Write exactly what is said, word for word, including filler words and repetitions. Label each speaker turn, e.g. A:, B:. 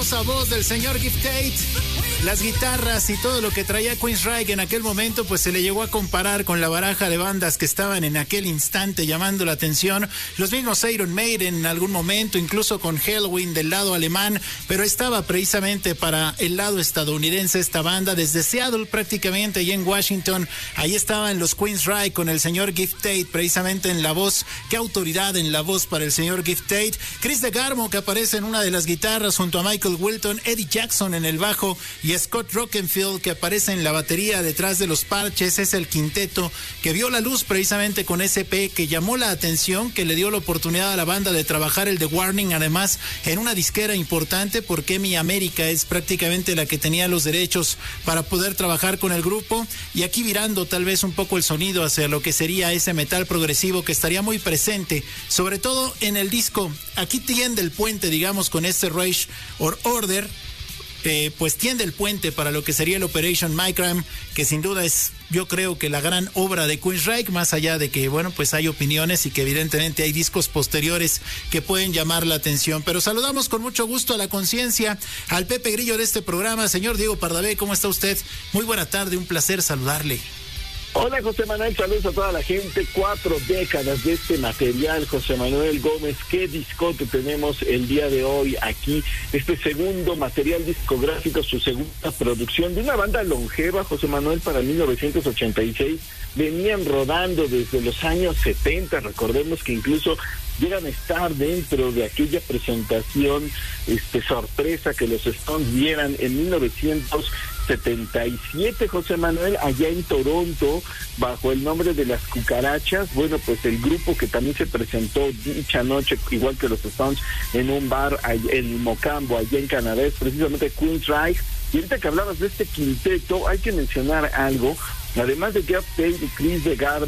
A: poderosa voz del señor Gift Tate, las guitarras y todo lo que traía Queensryche en aquel momento, pues se le llegó a comparar con la baraja de bandas que estaban en aquel instante llamando la atención. Los mismos Iron Maiden en algún momento, incluso con Helloween del lado alemán, pero estaba precisamente para el lado estadounidense esta banda, desde Seattle prácticamente y en Washington. Ahí estaban los Queensryche con el señor Gift Tate, precisamente en la voz. Qué autoridad en la voz para el señor Gift Tate. Chris DeGarmo, que aparece en una de las guitarras junto a Michael Wilton, Eddie Jackson en el bajo y Scott Rockenfield, que aparece en la batería detrás de los parches. Es el quinteto que vio la luz precisamente con ese E P que llamó la atención, que le dio la oportunidad a la banda de trabajar el The Warning, además en una disquera importante, porque Mi América es prácticamente la que tenía los derechos para poder trabajar con el grupo, y aquí virando tal vez un poco el sonido hacia lo que sería ese metal progresivo que estaría muy presente, sobre todo en el disco. Aquí tiende el puente, digamos, con este Rage or Order, eh, pues tiende el puente para lo que sería el Operation Mindcrime, que sin duda es, yo creo que la gran obra de Queensryche, más allá de que, bueno, pues hay opiniones y que evidentemente hay discos posteriores que pueden llamar la atención. Pero saludamos con mucho gusto a la conciencia, al Pepe Grillo de este programa, señor Diego Pardavé. ¿Cómo está usted? Muy buena tarde, un placer saludarle.
B: Hola, José Manuel, saludos a toda la gente. Cuatro décadas de este material, José Manuel Gómez. Qué discote tenemos el día de hoy aquí. Este segundo material discográfico, su segunda producción de una banda longeva, José Manuel, para mil novecientos ochenta y seis. Venían rodando desde los años setenta. Recordemos que incluso llegan a estar dentro de aquella presentación este sorpresa que los Stones dieran en mil novecientos setenta y siete, José Manuel, allá en Toronto, bajo el nombre de Las Cucarachas. Bueno, pues el grupo que también se presentó dicha noche, igual que los Stones, en un bar en Mocambo, allá en Canadá, es precisamente Queensryche. Y ahorita que hablabas de este quinteto, hay que mencionar algo. Además de Jeff Tate y Chris DeGarmo,